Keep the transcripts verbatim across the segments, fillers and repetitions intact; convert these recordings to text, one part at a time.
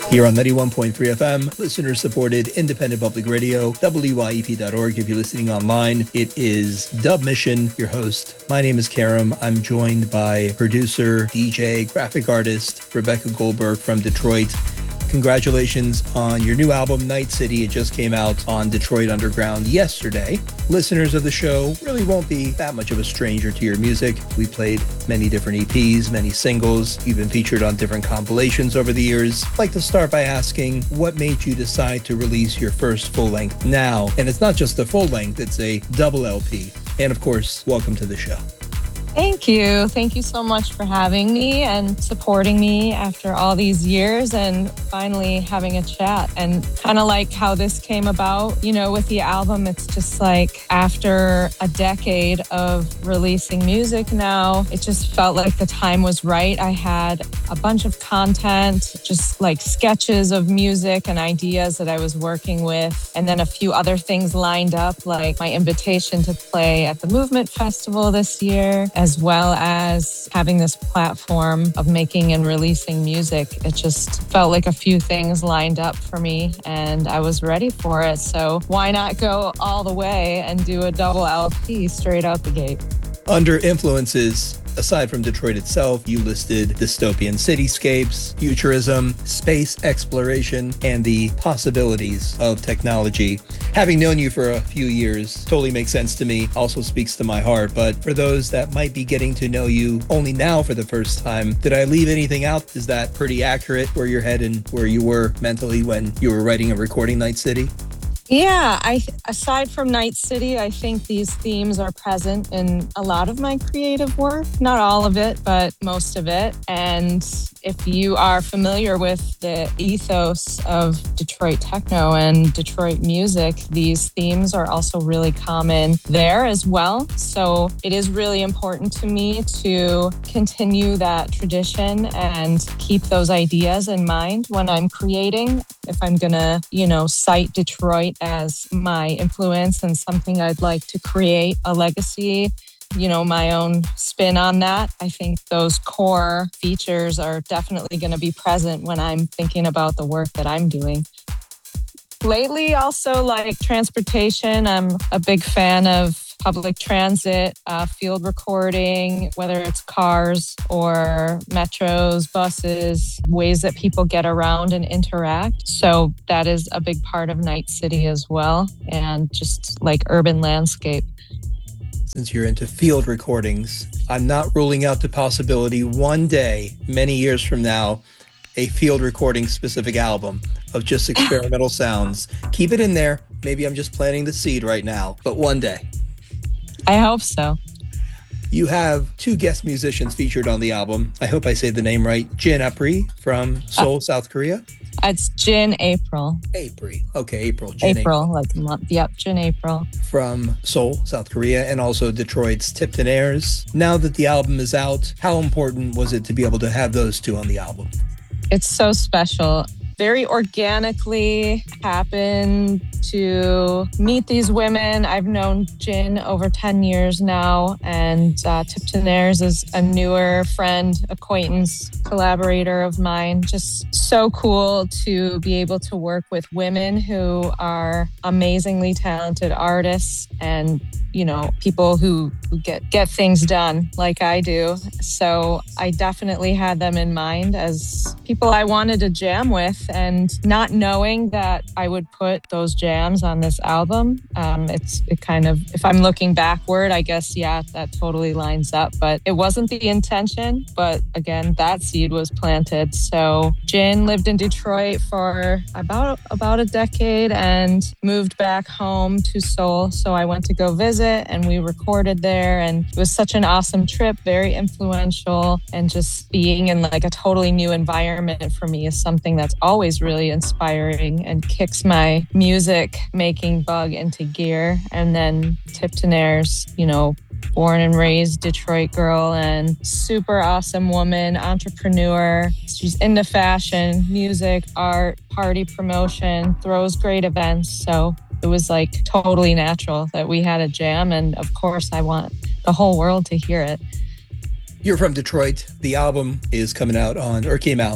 Here on ninety-one point three F M, listener-supported independent public radio, W Y E P dot org. If you're listening online, it is Dub Mission, your host. My name is Karam. I'm joined by producer, D J, graphic artist, Rebecca Goldberg from Detroit. Congratulations on your new album, Night City. It just came out on Detroit Underground yesterday. Listeners of the show really won't be that much of a stranger to your music. We played many different E Ps, many singles. You've been featured on different compilations over the years. I'd like to start by asking, what made you decide to release your first full-length now? And it's not just a full-length, it's a double L P. And of course, welcome to the show. Thank you. Thank you so much for having me and supporting me after all these years and finally having a chat. And kind of like how this came about, you know, with the album, it's just like after a decade of releasing music now, it just felt like the time was right. I had a bunch of content, just like sketches of music and ideas that I was working with. And then a few other things lined up, like my invitation to play at the Movement Festival this year, as well as having this platform of making and releasing music. It just felt like a few things lined up for me and I was ready for it. So why not go all the way and do a double L P straight out the gate? Under influences, aside from Detroit itself, you listed dystopian cityscapes, futurism, space exploration, and the possibilities of technology. Having known you for a few years totally makes sense to me, also speaks to my heart. But for those that might be getting to know you only now for the first time, did I leave anything out? Is that pretty accurate where you're heading, where you were mentally when you were writing and recording Night City? Yeah, I aside from Night City, I think these themes are present in a lot of my creative work. Not all of it, but most of it. And if you are familiar with the ethos of Detroit techno and Detroit music, these themes are also really common there as well. So it is really important to me to continue that tradition and keep those ideas in mind when I'm creating. If I'm gonna, you know, cite Detroit as my influence and something I'd like to create a legacy, you know, my own spin on that. I think those core features are definitely going to be present when I'm thinking about the work that I'm doing. Lately, also like transportation, I'm a big fan of public transit, uh, field recording, whether it's cars or metros, buses, ways that people get around and interact. So that is a big part of Night City as well, and just like urban landscape. Since you're into field recordings, I'm not ruling out the possibility one day, many years from now, a field recording specific album of just experimental sounds. Keep it in there. Maybe I'm just planting the seed right now, but one day. I hope so. You have two guest musicians featured on the album. I hope I say the name right. Jin Apri from Seoul, uh, South Korea. It's Jin April. April. Okay, April. Jin April, April, like a month. Yep, Jin April. From Seoul, South Korea, and also Detroit's Tipton Airs. Now that the album is out, how important was it to be able to have those two on the album? It's so special. Very organically happened to meet these women. I've known Jin over ten years now, and uh, Tipton Airs is a newer friend, acquaintance, collaborator of mine. Just so cool to be able to work with women who are amazingly talented artists and, you know, people who, who get, get things done like I do. So I definitely had them in mind as people I wanted to jam with, and not knowing that I would put those jams on this album. Um, it's it kind of, if I'm looking backward, I guess, yeah, that totally lines up, but it wasn't the intention. But again, that seed was planted. So Jin lived in Detroit for about, about a decade and moved back home to Seoul. So I went to go visit and we recorded there, and it was such an awesome trip, very influential, and just being in like a totally new environment for me is something that's always really inspiring and kicks my music making bug into gear. And then Tipton Airs, you know, born and raised Detroit girl and super awesome woman, entrepreneur. She's into fashion, music, art, party promotion, throws great events. So it was like totally natural that we had a jam. And of course, I want the whole world to hear it. You're from Detroit. The album is coming out on, or came out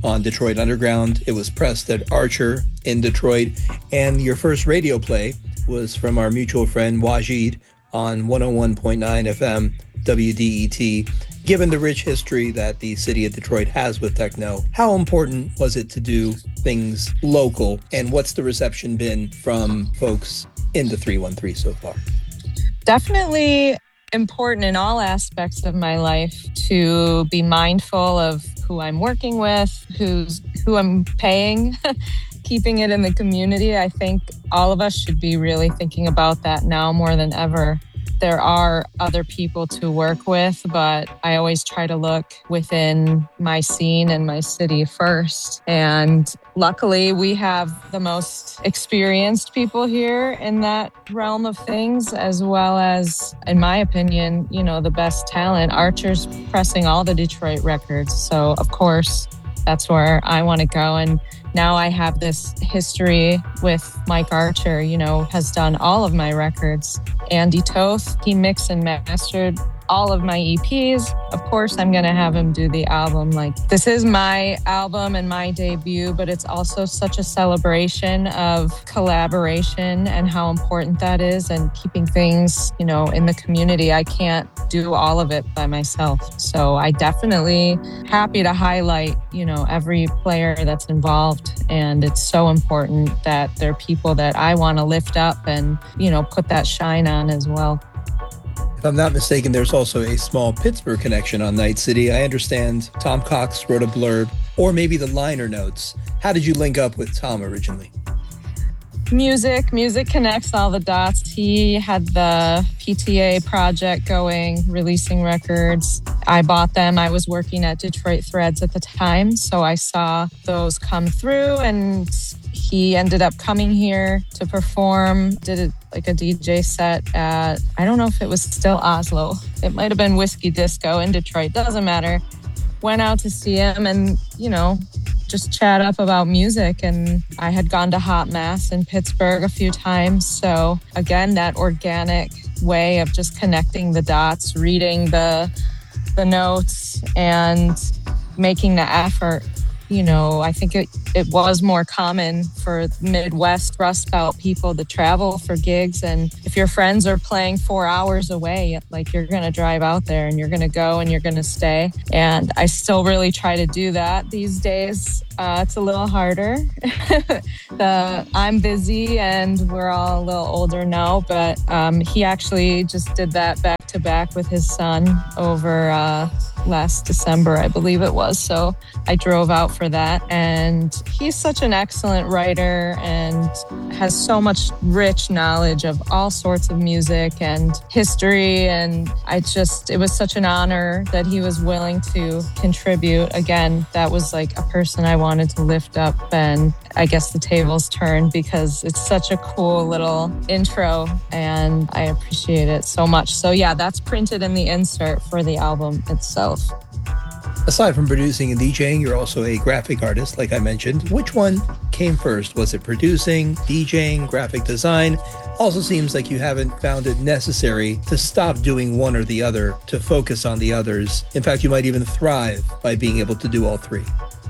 on Detroit Underground. It was pressed at Archer in Detroit. And your first radio play was from our mutual friend Wajid on one oh one point nine F M W D E T. Given the rich history that the city of Detroit has with techno, how important was it to do things local? And what's the reception been from folks in the three one three so far? Definitely important in all aspects of my life to be mindful of who I'm working with, who's who I'm paying, keeping it in the community. I think all of us should be really thinking about that now more than ever. There are other people to work with, but I always try to look within my scene and my city first. And luckily, we have the most experienced people here in that realm of things, as well as, in my opinion, you know, the best talent. Archer's pressing all the Detroit records. So, of course, that's where I want to go. And now I have this history with Mike Archer, you know, has done all of my records. Andy Toth, he mixed and mastered all of my E Ps. Of course, I'm going to have him do the album. Like, this is my album and my debut, but it's also such a celebration of collaboration and how important that is, and keeping things, you know, in the community. I can't do all of it by myself. So I definitely happy to highlight, you know, every player that's involved. And it's so important that they're people that I want to lift up and, you know, put that shine on as well. If I'm not mistaken, there's also a small Pittsburgh connection on Night City. I understand Tom Cox wrote a blurb, or maybe the liner notes. How did you link up with Tom originally? Music. Music connects all the dots. He had the P T A project going, releasing records. I bought them. I was working at Detroit Threads at the time, so I saw those come through, and he ended up coming here to perform, did it like a D J set at, I don't know if it was still Oslo. It might have been Whiskey Disco in Detroit, doesn't matter. Went out to see him and, you know, just chat up about music. And I had gone to Hot Mass in Pittsburgh a few times. So again, that organic way of just connecting the dots, reading the the notes and making the effort. You know, I think it, it was more common for Midwest Rust Belt people to travel for gigs. And if your friends are playing four hours away, like, you're going to drive out there and you're going to go and you're going to stay. And I still really try to do that these days. Uh, it's a little harder. the, I'm busy and we're all a little older now, but um, he actually just did that back to back with his son over uh, last December, I believe it was. So I drove out for that. And he's such an excellent writer and has so much rich knowledge of all sorts of music and history. And I just, it was such an honor that he was willing to contribute. Again, that was like a person I wanted to lift up, and I guess the tables turned because it's such a cool little intro and I appreciate it so much. So yeah, that's printed in the insert for the album itself. Aside from producing and DJing, you're also a graphic artist, like I mentioned. Which one came first? Was it producing, DJing, graphic design? Also seems like you haven't found it necessary to stop doing one or the other, to focus on the others. In fact, you might even thrive by being able to do all three.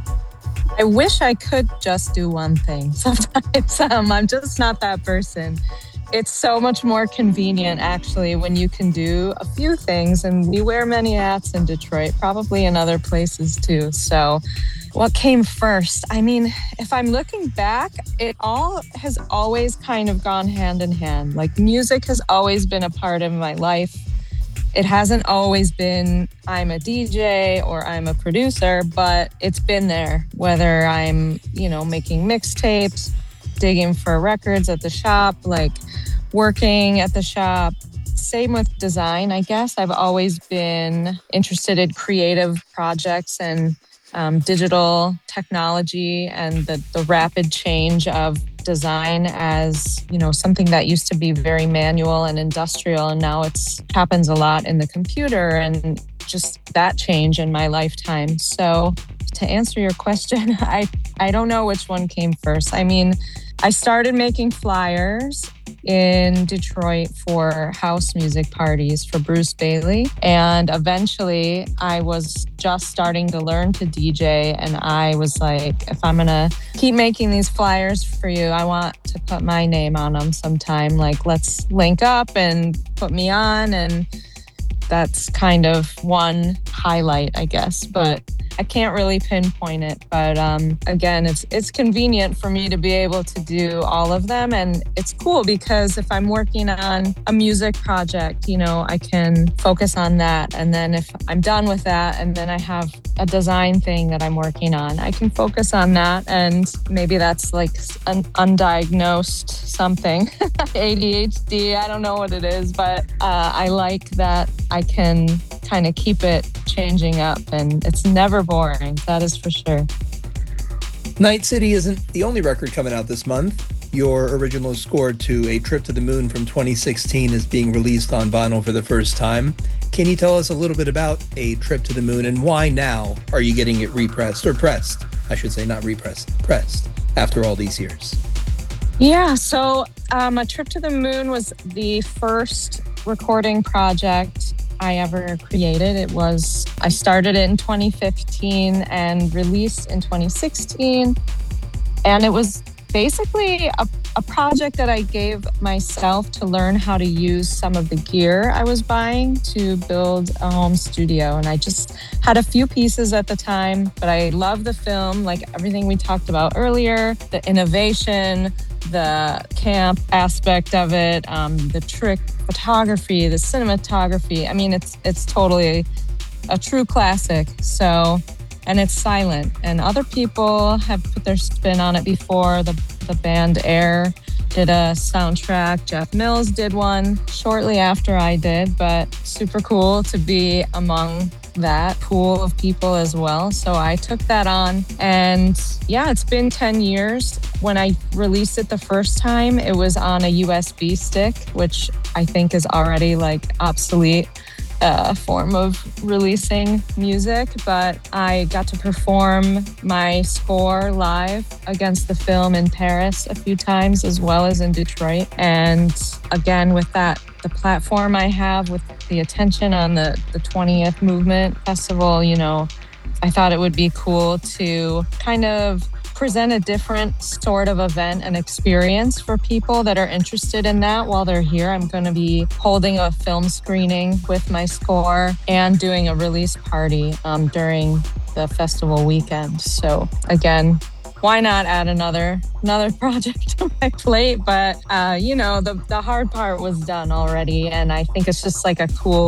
I wish I could just do one thing. Sometimes um, I'm just not that person. It's so much more convenient, actually, when you can do a few things. And we wear many hats in Detroit, probably in other places too. So what came first? I mean, if I'm looking back, it all has always kind of gone hand in hand. Like, music has always been a part of my life. It hasn't always been I'm a D J or I'm a producer, but it's been there, whether I'm, you know, making mixtapes, digging for records at the shop, like working at the shop. Same with design, I guess. I've always been interested in creative projects and um, digital technology and the, the rapid change of design as, you know, something that used to be very manual and industrial, and now it's happens a lot in the computer, and just that change in my lifetime. So to answer your question, I, I don't know which one came first. I mean, I started making flyers in Detroit for house music parties for Bruce Bailey. And eventually I was just starting to learn to D J. And I was like, if I'm going to keep making these flyers for you, I want to put my name on them sometime. Like, let's link up and put me on. And that's kind of one highlight, I guess. But I can't really pinpoint it, but um, again, it's it's convenient for me to be able to do all of them. And it's cool because if I'm working on a music project, you know, I can focus on that. And then if I'm done with that and then I have a design thing that I'm working on, I can focus on that. And maybe that's like an undiagnosed something, A D H D, I don't know what it is, but uh, I like that I can kind of keep it changing up, and it's never boring, that is for sure. Night City isn't the only record coming out this month. Your original score to A Trip to the Moon from twenty sixteen is being released on vinyl for the first time. Can you tell us a little bit about A Trip to the Moon and why now are you getting it repressed, or pressed? I should say not repressed, pressed, after all these years. Yeah, so um, A Trip to the Moon was the first recording project I ever created. It was, I started it in twenty fifteen and released in twenty sixteen. And it was basically a, a project that I gave myself to learn how to use some of the gear I was buying to build a home studio. And I just had a few pieces at the time, but I love the film, like everything we talked about earlier, the innovation, the camp aspect of it, um, the trick photography, the cinematography. I mean, it's it's totally a true classic. So, and it's silent. And other people have put their spin on it before. The the band Air did a soundtrack. Jeff Mills did one shortly after I did, but super cool to be among that pool of people as well. So I took that on, and yeah, it's been ten years. When I released it the first time, it was on a U S B stick, which I think is already like obsolete uh, form of releasing music. But I got to perform my score live against the film in Paris a few times, as well as in Detroit. And again, with that, the platform I have with the attention on the, the twentieth Movement Festival, you know, I thought it would be cool to kind of present a different sort of event and experience for people that are interested in that while they're here. I'm going to be holding a film screening with my score and doing a release party um, during the festival weekend. So again, why not add another another project to my plate? But, uh, you know, the, the hard part was done already. And I think it's just like a cool